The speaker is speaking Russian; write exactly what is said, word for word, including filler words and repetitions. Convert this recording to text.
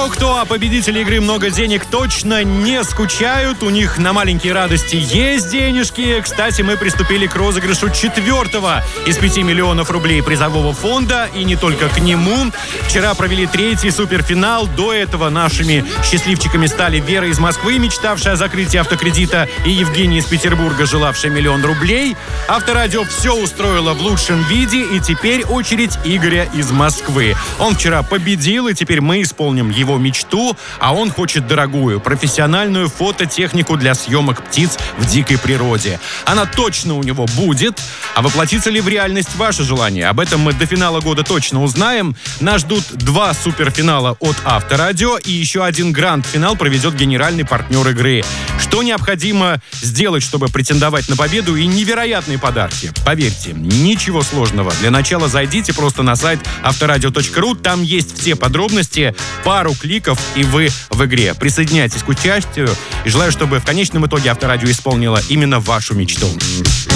Кто-кто, а победители игры «Много денег» точно не скучают. У них на маленькие радости есть денежки. Кстати, мы приступили к розыгрышу четвертого из пяти миллионов рублей призового фонда. И не только к нему. Вчера провели третий суперфинал. До этого нашими счастливчиками стали Вера из Москвы, мечтавшая о закрытии автокредита, и Евгения из Петербурга, желавшая миллион рублей. Авторадио все устроило в лучшем виде, и теперь очередь Игоря из Москвы. Он вчера победил, и теперь мы исполним его мечту, а он хочет дорогую, профессиональную фототехнику для съемок птиц в дикой природе. Она точно у него будет, а воплотится ли в реальность ваше желание? Об этом мы до финала года точно узнаем. Нас ждут два суперфинала от Авторадио, и еще один гранд-финал проведет генеральный партнер игры. Что необходимо сделать, чтобы претендовать на победу и невероятные подарки? Поверьте, ничего сложного. Для начала зайдите просто на сайт авторадио точка ру, там есть все подробности, пару кликов, и вы в игре. Присоединяйтесь к участию, и желаю, чтобы в конечном итоге Авторадио исполнило именно вашу мечту.